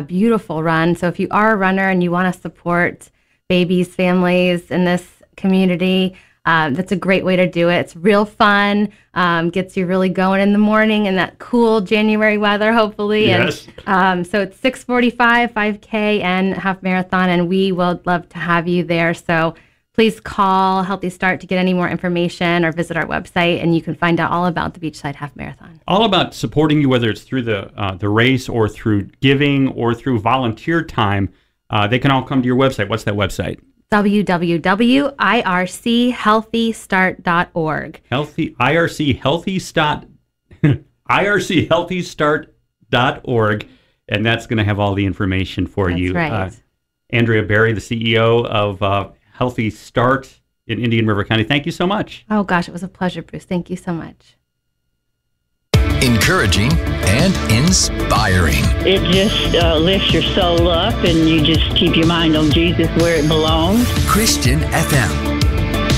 beautiful run. So if you are a runner and you want to support babies, families in this community, that's a great way to do it. It's real fun, gets you really going in the morning in that cool January weather, hopefully. Yes. And so it's 6:45, 5K and half marathon, and we would love to have you there. So please call Healthy Start to get any more information or visit our website, and you can find out all about the Beachside Half Marathon. All about supporting you, whether it's through the race or through giving or through volunteer time. They can all come to your website. What's that website? www.irchealthystart.org. irchealthystart.org, and that's going to have all the information for you. That's right. Andrea Berry, the CEO of Healthy Start in Indian River County. Thank you so much. Oh, gosh, it was a pleasure, Bruce. Thank you so much. Encouraging and inspiring. It just lifts your soul up, and you just keep your mind on Jesus where it belongs. Christian FM.